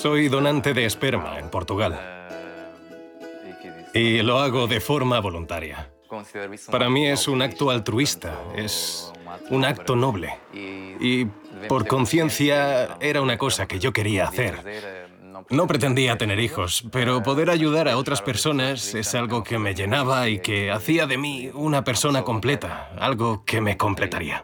Soy donante de esperma en Portugal y lo hago de forma voluntaria. Para mí es un acto altruista, es un acto noble y por conciencia era una cosa que yo quería hacer. No pretendía tener hijos, pero poder ayudar a otras personas es algo que me llenaba y que hacía de mí una persona completa, algo que me completaría.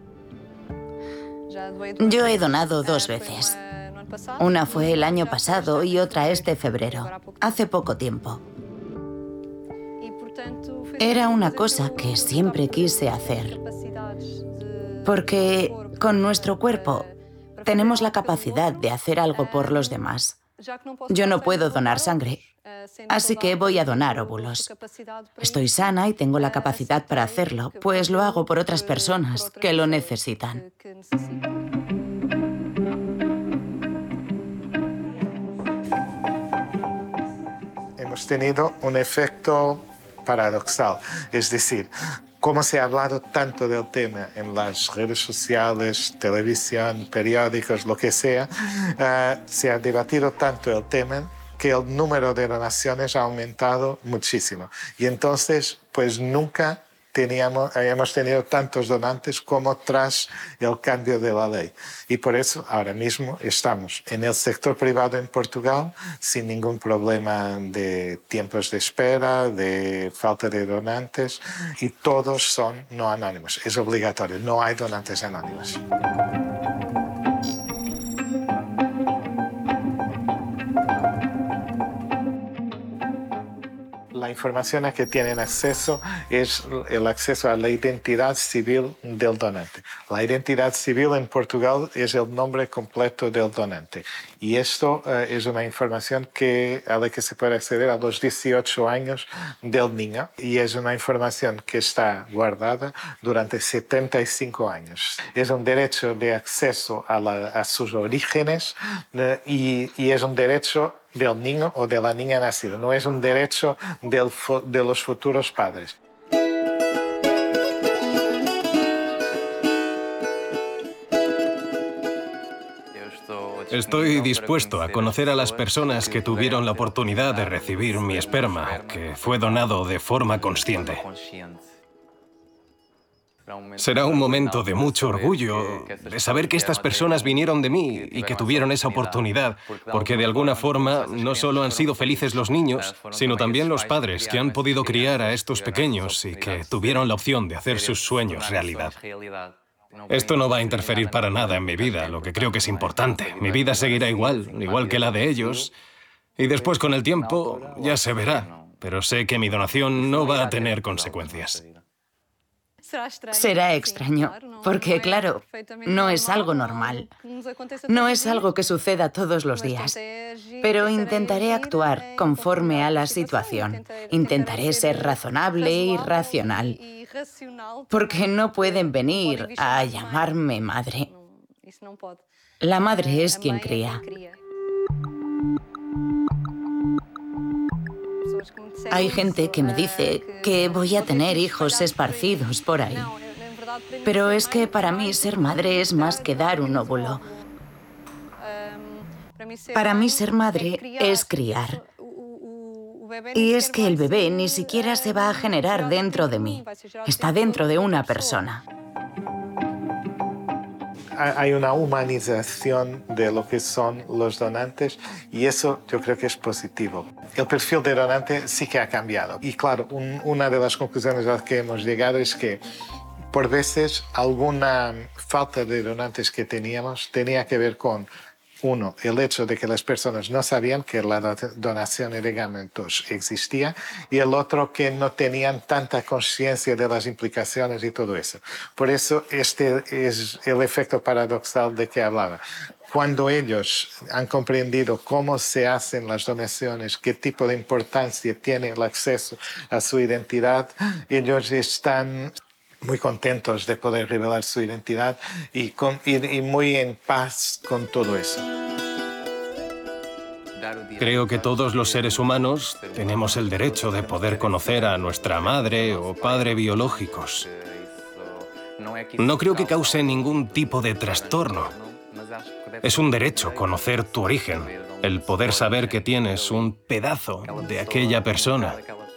Yo he donado 2 veces. Una fue el año pasado y otra este febrero, hace poco tiempo. Era una cosa que siempre quise hacer, porque con nuestro cuerpo tenemos la capacidad de hacer algo por los demás. Yo no puedo donar sangre, así que voy a donar óvulos. Estoy sana y tengo la capacidad para hacerlo, pues lo hago por otras personas que lo necesitan. Hemos tenido un efecto paradoxal, es decir, como se ha hablado tanto del tema en las redes sociales, televisión, periódicos, lo que sea, se ha debatido tanto el tema que el número de donaciones ha aumentado muchísimo. Y entonces, pues nunca hemos tenido tantos donantes como tras el cambio de la ley. Y por eso ahora mismo estamos en el sector privado en Portugal sin ningún problema de tiempos de espera, de falta de donantes, y todos son no anónimos. Es obligatorio, no hay donantes anónimos. La información a que tienen acceso es el acceso a la identidad civil del donante. La identidad civil en Portugal es el nombre completo del donante. Y esto es una información a la que se puede acceder a los 18 años del niño. Y es una información que está guardada durante 75 años. Es un derecho de acceso a sus orígenes y es un derecho del niño o de la niña nacido. No es un derecho de los futuros padres. Estoy dispuesto a conocer a las personas que tuvieron la oportunidad de recibir mi esperma, que fue donado de forma consciente. Será un momento de mucho orgullo, de saber que estas personas vinieron de mí y que tuvieron esa oportunidad, porque de alguna forma no solo han sido felices los niños, sino también los padres que han podido criar a estos pequeños y que tuvieron la opción de hacer sus sueños realidad. Esto no va a interferir para nada en mi vida, lo que creo que es importante. Mi vida seguirá igual que la de ellos, y después con el tiempo ya se verá, pero sé que mi donación no va a tener consecuencias. Será extraño, porque claro, no es algo normal. No es algo que suceda todos los días. Pero intentaré actuar conforme a la situación. Intentaré ser razonable y racional. Porque no pueden venir a llamarme madre. La madre es quien cría. Hay gente que me dice que voy a tener hijos esparcidos por ahí. Pero es que para mí ser madre es más que dar un óvulo. Para mí ser madre es criar. Y es que el bebé ni siquiera se va a generar dentro de mí. Está dentro de una persona. Hay una humanización de lo que son los donantes y eso yo creo que es positivo. El perfil de donante sí que ha cambiado. Y claro, una de las conclusiones a las que hemos llegado es que por veces alguna falta de donantes que teníamos tenía que ver con uno, el hecho de que las personas no sabían que la donación de ligamentos existía y el otro que no tenían tanta conciencia de las implicaciones y todo eso. Por eso este es el efecto paradoxal de que hablaba. Cuando ellos han comprendido cómo se hacen las donaciones, qué tipo de importancia tiene el acceso a su identidad, ellos están muy contentos de poder revelar su identidad y muy en paz con todo eso. Creo que todos los seres humanos tenemos el derecho de poder conocer a nuestra madre o padre biológicos. No creo que cause ningún tipo de trastorno. Es un derecho conocer tu origen. El poder saber que tienes un pedazo de aquella persona.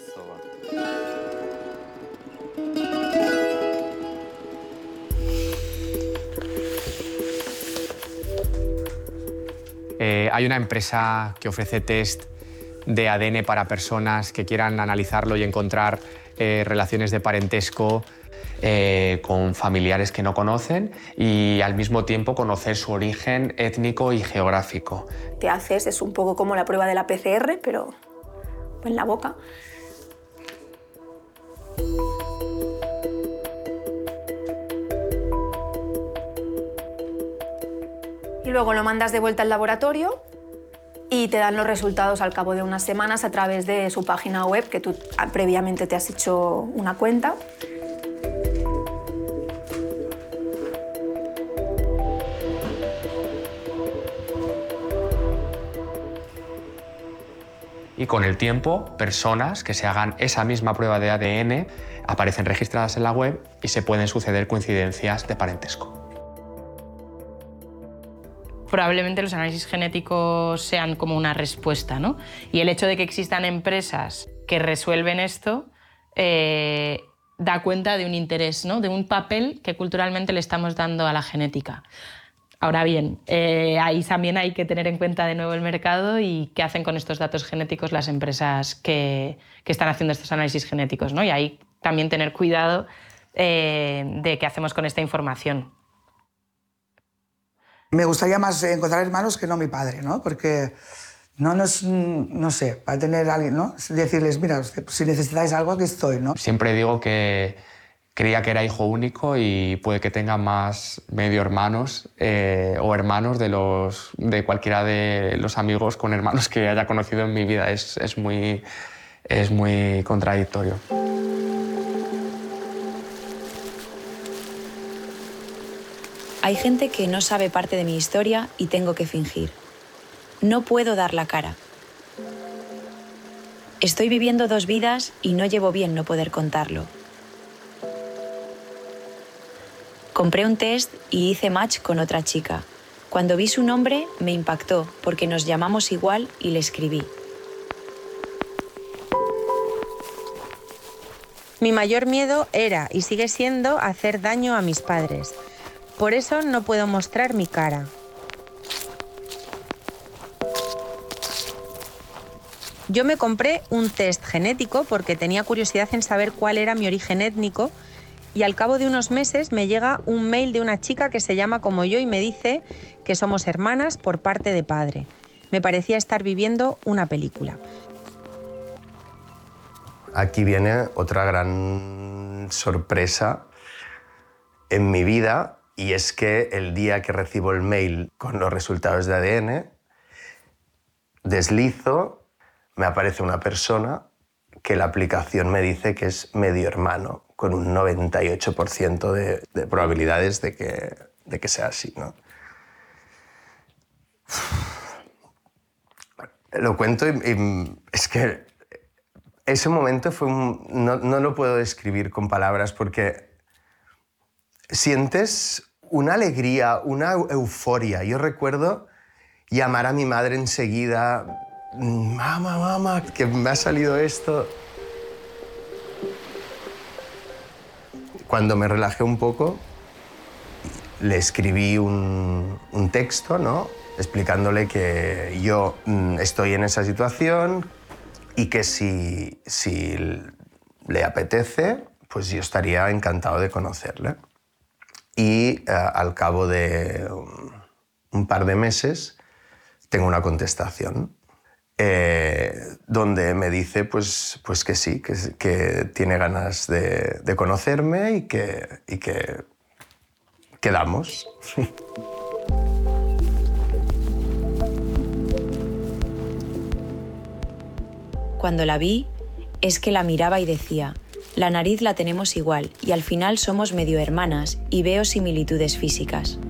Hay una empresa que ofrece test de ADN para personas que quieran analizarlo y encontrar relaciones de parentesco con familiares que no conocen y al mismo tiempo conocer su origen étnico y geográfico. Te haces, es un poco como la prueba de la PCR, pero en la boca. Y luego lo mandas de vuelta al laboratorio y te dan los resultados al cabo de unas semanas a través de su página web, que tú previamente te has hecho una cuenta. Y con el tiempo, personas que se hagan esa misma prueba de ADN aparecen registradas en la web y se pueden suceder coincidencias de parentesco. Probablemente los análisis genéticos sean como una respuesta, ¿no? Y el hecho de que existan empresas que resuelven esto da cuenta de un interés, ¿no? De un papel que culturalmente le estamos dando a la genética. Ahora bien, ahí también hay que tener en cuenta de nuevo el mercado y qué hacen con estos datos genéticos las empresas que están haciendo estos análisis genéticos, ¿no? Y ahí también tener cuidado de qué hacemos con esta información. Me gustaría más encontrar hermanos que no mi padre, ¿no? Porque no sé, para tener a alguien, ¿no? Decirles, mira, si necesitáis algo, aquí estoy, ¿no? Siempre digo que creía que era hijo único y puede que tenga más medio hermanos o hermanos de cualquiera de los amigos con hermanos que haya conocido en mi vida. Es muy contradictorio. Hay gente que no sabe parte de mi historia y tengo que fingir. No puedo dar la cara. Estoy viviendo dos vidas y no llevo bien no poder contarlo. Compré un test y hice match con otra chica. Cuando vi su nombre me impactó porque nos llamamos igual y le escribí. Mi mayor miedo era y sigue siendo hacer daño a mis padres. Por eso no puedo mostrar mi cara. Yo me compré un test genético porque tenía curiosidad en saber cuál era mi origen étnico y al cabo de unos meses me llega un mail de una chica que se llama como yo y me dice que somos hermanas por parte de padre. Me parecía estar viviendo una película. Aquí viene otra gran sorpresa en mi vida. Y es que el día que recibo el mail con los resultados de ADN, deslizo, me aparece una persona que la aplicación me dice que es medio hermano, con un 98% de probabilidades de que sea así, ¿no? Lo cuento y es que ese momento fue no lo puedo describir con palabras porque sientes una alegría, una euforia. Yo recuerdo llamar a mi madre enseguida, mamá, que me ha salido esto. Cuando me relajé un poco, le escribí un texto, ¿no? Explicándole que yo estoy en esa situación y que si le apetece, pues yo estaría encantado de conocerle. Y al cabo de un par de meses tengo una contestación donde me dice pues que sí, que tiene ganas de conocerme y que quedamos. Cuando la vi, es que la miraba y decía, la nariz la tenemos igual y al final somos medio hermanas y veo similitudes físicas.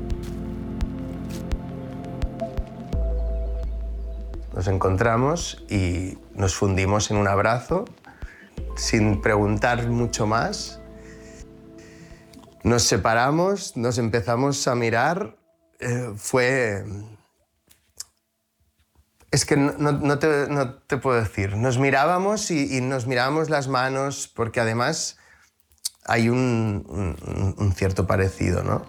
Nos encontramos y nos fundimos en un abrazo sin preguntar mucho más. Nos separamos, nos empezamos a mirar. Fue Es que no te puedo decir. Nos mirábamos y nos mirábamos las manos porque además hay un cierto parecido, ¿no?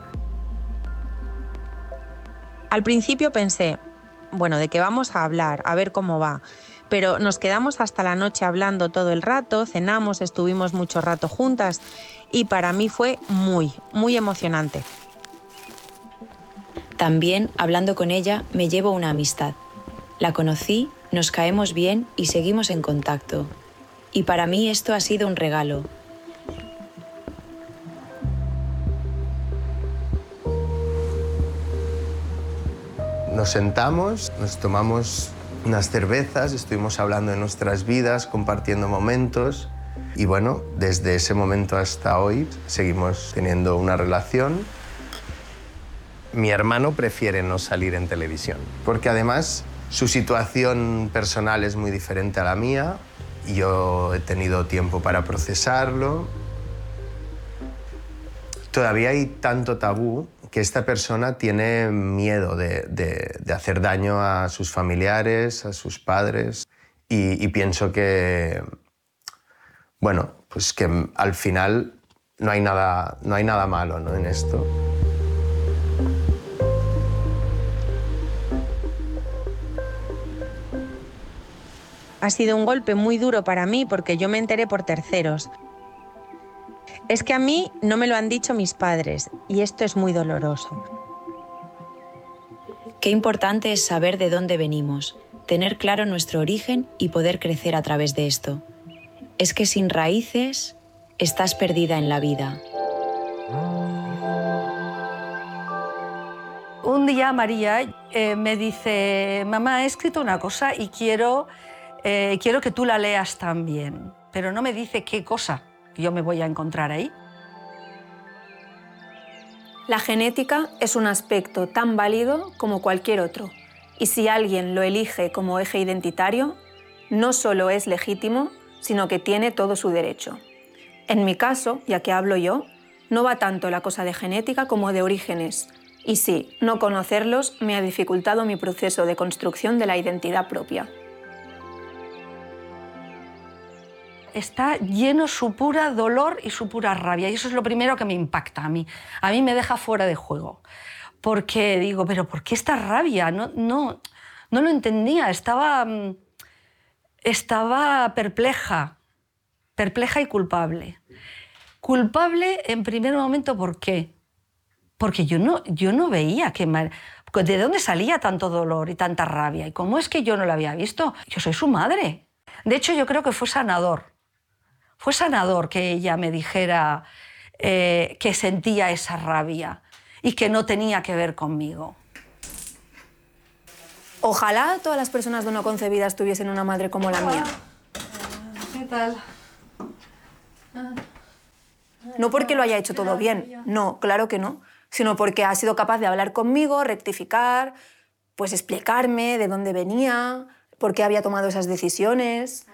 Al principio pensé, bueno, ¿de qué vamos a hablar? A ver cómo va. Pero nos quedamos hasta la noche hablando todo el rato, cenamos, estuvimos mucho rato juntas y para mí fue muy, muy emocionante. También, hablando con ella, me llevo una amistad. La conocí, nos caemos bien y seguimos en contacto. Y para mí esto ha sido un regalo. Nos sentamos, nos tomamos unas cervezas, estuvimos hablando de nuestras vidas, compartiendo momentos. Y bueno, desde ese momento hasta hoy seguimos teniendo una relación. Mi hermano prefiere no salir en televisión, porque además su situación personal es muy diferente a la mía. Yo he tenido tiempo para procesarlo. Todavía hay tanto tabú que esta persona tiene miedo de hacer daño a sus familiares, a sus padres. Y pienso que, bueno, pues que al final no hay nada malo, ¿no?, en esto. Ha sido un golpe muy duro para mí porque yo me enteré por terceros. Es que a mí no me lo han dicho mis padres y esto es muy doloroso. Qué importante es saber de dónde venimos, tener claro nuestro origen y poder crecer a través de esto. Es que sin raíces estás perdida en la vida. Un día María me dice, mamá, he escrito una cosa y quiero que tú la leas también, pero no me dice qué cosa yo me voy a encontrar ahí. La genética es un aspecto tan válido como cualquier otro, y si alguien lo elige como eje identitario, no solo es legítimo, sino que tiene todo su derecho. En mi caso, ya que hablo yo, no va tanto la cosa de genética como de orígenes, y sí, no conocerlos me ha dificultado mi proceso de construcción de la identidad propia. Está lleno su pura dolor y su pura rabia, y eso es lo primero que me impacta a mí. A mí me deja fuera de juego, porque digo, ¿pero por qué esta rabia? No lo entendía, estaba perpleja y culpable. Culpable en primer momento, ¿por qué? Porque yo no veía de dónde salía tanto dolor y tanta rabia, y cómo es que yo no lo había visto. Yo soy su madre. De hecho, yo creo que fue sanador. Fue sanador que ella me dijera que sentía esa rabia y que no tenía que ver conmigo. Ojalá todas las personas no concebidas tuviesen una madre como la mía. ¿Qué tal? No porque lo haya hecho todo bien, no, claro que no, sino porque ha sido capaz de hablar conmigo, rectificar, pues explicarme de dónde venía, por qué había tomado esas decisiones.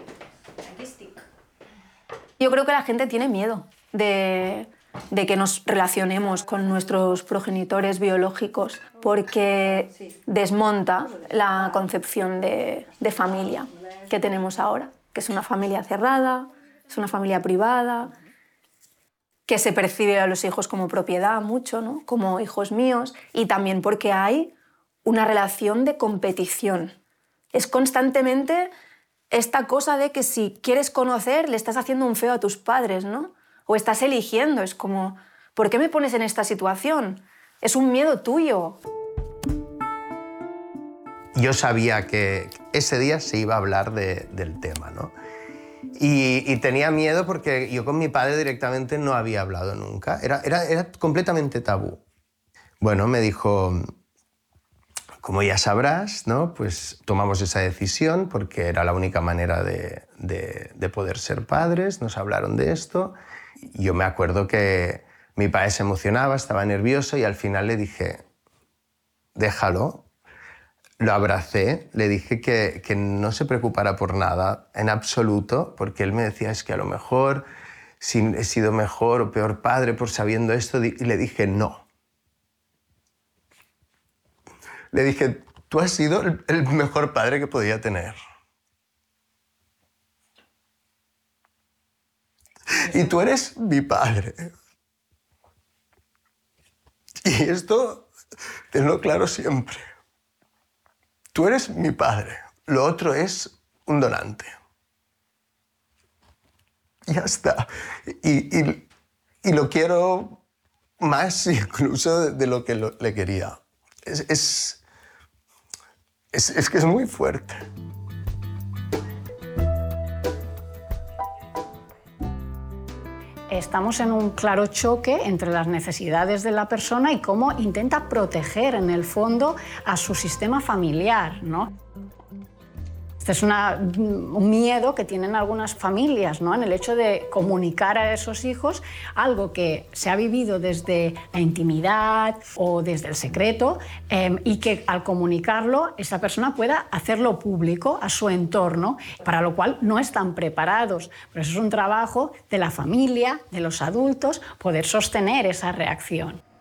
Yo creo que la gente tiene miedo de que nos relacionemos con nuestros progenitores biológicos porque desmonta la concepción de familia que tenemos ahora, que es una familia cerrada, es una familia privada, que se percibe a los hijos como propiedad mucho, ¿no?, como hijos míos, y también porque hay una relación de competición. Es constantemente esta cosa de que si quieres conocer le estás haciendo un feo a tus padres, ¿no? O estás eligiendo, es como, ¿por qué me pones en esta situación? Es un miedo tuyo. Yo sabía que ese día se iba a hablar del tema, ¿no? Y tenía miedo porque yo con mi padre directamente no había hablado nunca. Era completamente tabú. Bueno, me dijo, como ya sabrás, ¿no?, pues tomamos esa decisión porque era la única manera de poder ser padres. Nos hablaron de esto. Yo me acuerdo que mi padre se emocionaba, estaba nervioso y al final le dije, déjalo. Lo abracé, le dije que no se preocupara por nada, en absoluto, porque él me decía, es que a lo mejor si he sido mejor o peor padre por sabiendo esto, y le dije, no. Le dije, tú has sido el mejor padre que podía tener. Y tú eres mi padre. Y esto, tenlo claro siempre. Tú eres mi padre. Lo otro es un donante. Ya está. Y lo quiero más incluso de lo que le quería. Es que es muy fuerte. Estamos en un claro choque entre las necesidades de la persona y cómo intenta proteger, en el fondo, a su sistema familiar, ¿no? Este es un miedo que tienen algunas familias, ¿no? En el hecho de comunicar a esos hijos algo que se ha vivido desde la intimidad o desde el secreto y que al comunicarlo esa persona pueda hacerlo público a su entorno, para lo cual no están preparados. Pero eso es un trabajo de la familia, de los adultos, poder sostener esa reacción.